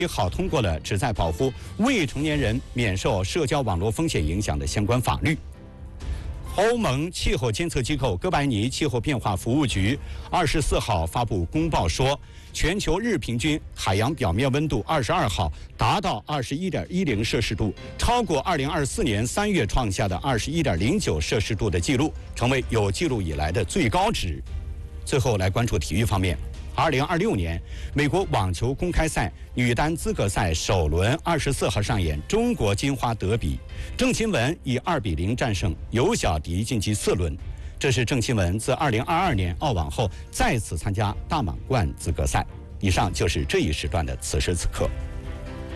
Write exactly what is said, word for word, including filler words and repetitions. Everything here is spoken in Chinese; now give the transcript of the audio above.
号通过了旨在保护未成年人免受社交网络风险影响的相关法律。欧盟气候监测机构哥白尼气候变化服务局二十四号发布公报说，全球日平均海洋表面温度二十二号达到二十一点一零摄氏度，超过二零二四年三月创下的二十一点零九摄氏度的记录，成为有记录以来的最高值。最后来关注体育方面。二零二六年美国网球公开赛女单资格赛首轮二十四号上演中国金花德比，郑钦文以二比零战胜尤小迪晋级四轮。这是郑钦文自二零二二年澳网后再次参加大满贯资格赛。以上就是这一时段的此时此刻。